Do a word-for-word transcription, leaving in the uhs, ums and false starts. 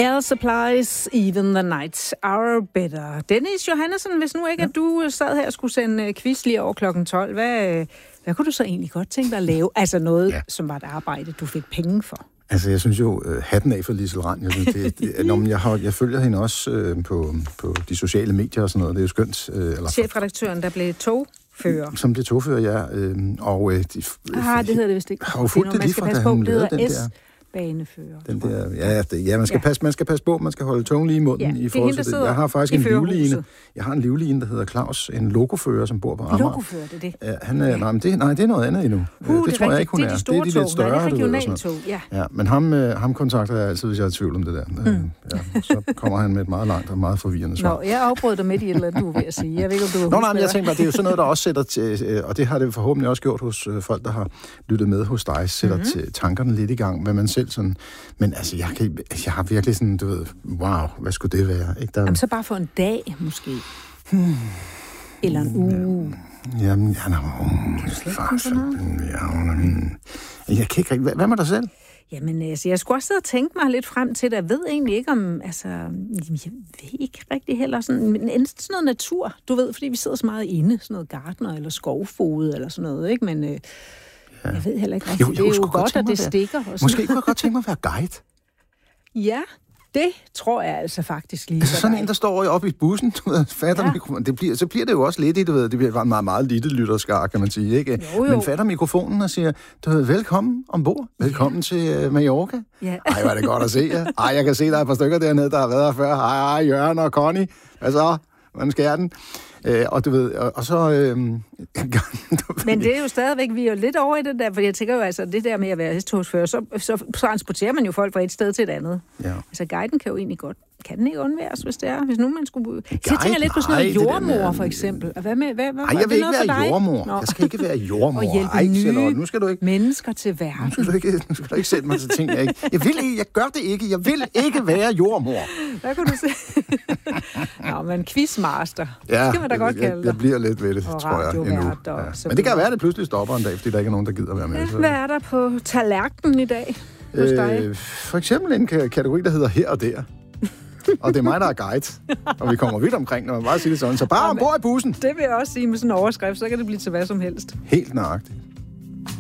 Air supplies, even the nights are better. Dennis Johannesson, hvis nu ikke, ja. at du sad her og skulle sende quiz lige over klokken tolv, hvad, hvad kunne du så egentlig godt tænke dig at lave? Altså noget, ja. som var et arbejde, du fik penge for. Altså, jeg synes jo, uh, hatten af for Liesel Rand. Jeg, synes, det, det, når jeg, har, jeg følger hende også uh, på, på de sociale medier og sådan noget. Det er jo skønt. Uh, eller Chefredaktøren, der blev togfører. Som blev togfører, ja. Uh, og, uh, de, Aha, det hedder det vist ikke. Har jo fulgt det lige fra, da hun lavede den der... banefører. Den der, ja, det, ja, man skal, ja. Passe, man skal passe på, man skal holde tungen lige i munden ja, i forhold til det. Jeg har faktisk en livline. Jeg har en livline, der hedder Claus, en logofører, som bor på Amager. Logofører, det er det? Ja, han er, ja. nej, men det, nej, det er noget andet endnu. Uh, det, det tror jeg ikke, hun er. Det er de, det er de lidt større, du ved. Ja. ja, men ham, ham kontakter jeg altid, hvis jeg er i tvivl om det der. Mm. Ja, så kommer han med et meget langt og meget forvirrende svar. Nå, jeg afbrød dig midt i et eller andet, du er ved at sige. Jeg ved ikke, om du Nå, nej, men jeg tænker, det er jo sådan noget, der også sætter til, og det har det forhåbentlig også gjort hos folk, der har lyttet med hos dig, sætter mm-hmm. tankerne lidt i gang, hvad man selv sådan... Men altså, jeg, kan, jeg har virkelig sådan, du ved, wow, hvad skulle det være? Ikke? Der... Jamen, så bare for en dag, måske. Hmm. Eller en uge. Jamen, ja, nå, ja, jeg kan ikke rigtig... Hvad, hvad med dig selv? Jamen, altså, jeg skulle også sidde og tænke mig lidt frem til det. Jeg ved egentlig ikke om... Altså, jeg ved ikke rigtig heller sådan... Men sådan noget natur, du ved, fordi vi sidder så meget inde. Sådan noget gartner eller skovfode eller sådan noget, ikke? Men... Øh, Ja. Jeg ved heller ikke rigtigt. Jo, jo, det er jo godt, at det stikker. Måske kunne jeg godt tænke mig at være guide. Ja, det tror jeg altså faktisk lige. Altså sådan en, der står oppe i bussen, du ved, fatter ja. mikrofonen. Det bliver, så bliver det jo også lidt i, du ved, det bliver en meget, meget lille lytterskar, kan man sige, ikke? Jo, jo. Men fatter mikrofonen og siger, du ved, velkommen ombord, velkommen ja. til uh, Mallorca. Ja. Ej, hvor er det godt at se jer. Ja. Ej, jeg kan se, der er et par stykker dernede, der har været her før. Hej, hej, Jørgen og Connie. Hvad så? Hvordan skal den? Øh, og du ved, og, og så... Øh, Men det er jo stadigvæk, vi er jo lidt over i det der, for jeg tænker jo altså, det der med at være hestehogsfører, så, så transporterer man jo folk fra et sted til et andet. Ja. Altså guiden kan jo egentlig godt, kan den ikke undværes, hvis det er, hvis nu man skulle... Guide, så jeg tænker lidt på sådan noget jordmor, med, for eksempel. Hvad med, hvad, hvad, ej, jeg vil ikke være jordmor. Nå. Jeg skal ikke være jordmor. Og hjælpe ej, nye Charlotte, nu skal du ikke, mennesker til verden. Nu skal du ikke, nu skal du ikke sætte mig til ting, jeg ikke... Jeg vil ikke, jeg gør det ikke. Jeg vil ikke være jordmor. Hvad kan du se? Nå, men quizmaster. Ja, det skal man da godt kalde det. Jeg bliver lidt ved det, og tror jeg, endnu. Ja. Men det kan være, at det pludselig stopper en dag, fordi der ikke er nogen, der gider være med. Ja, hvad er der på tallerkenen i dag hos dig? Øh, for eksempel en kategori, der hedder her og der. Og det er mig, der er guide. Og vi kommer vidt omkring, når man bare siger det sådan. Så bare ombord i bussen. Det vil jeg også sige med sådan en overskrift, så kan det blive til hvad som helst. Helt nøjagtigt.